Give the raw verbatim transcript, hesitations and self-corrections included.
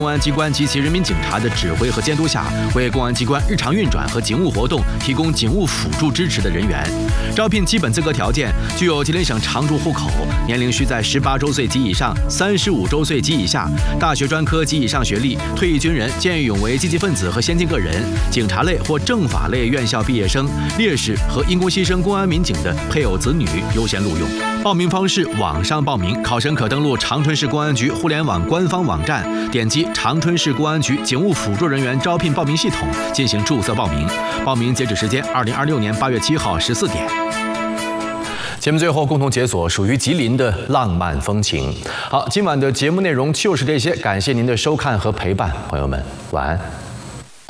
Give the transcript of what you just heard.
公安机关及其人民警察的指挥和监督下，为公安机关日常运转和警务活动提供警务辅助支持的人员。招聘基本资格条件：具有吉林省常住户口，年龄需在十八周岁及以上，三十五周岁及以下，大学专科及以上学历，退役军人、见义勇为积极分子和先进个人，警察类或政法类院校毕业生，烈士和因公牺牲公安民警的配偶子女优先录用。报名方式：网上报名，考生可登录长春市公安局互联网官方网站，点击长春市公安局警务辅助人员招聘报名系统进行注册报名。报名截止时间：二零二六年八月七号十四点。节目最后共同解锁属于吉林的浪漫风情。好，今晚的节目内容就是这些，感谢您的收看和陪伴，朋友们晚安。